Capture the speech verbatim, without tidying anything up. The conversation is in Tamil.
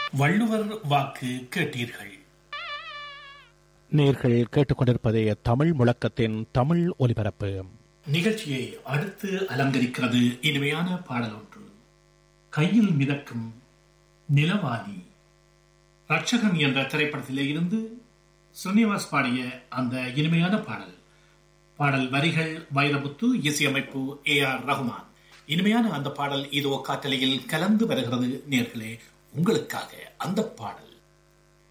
வள்ளுவர் வாக்கு கேட்டீர்கள். நேர்கள் கேட்டுக்கொண்டிருப்பதே தமிழ் முழக்கத்தின் தமிழ் ஒலிபரப்பு நிகழ்ச்சியை அடுத்து அலங்கரிக்கிறது இனிமையான பாடல் ஒன்று. கையில் மிதக்கும் நிலவாணி, ரட்சகன் என்ற திரைப்படத்திலே இருந்து ஸ்ரீனிவாஸ் பாடிய அந்த இனிமையான பாடல். பாடல் வரிகள் வைரமுத்து, இசையமைப்பு ஏ ஆர் ரஹ்மான். இனிமையான அந்த பாடல் இதோ காற்றலையில் கலந்து வருகிறது நேர்களே, உங்களுக்காக அந்த பாடல்.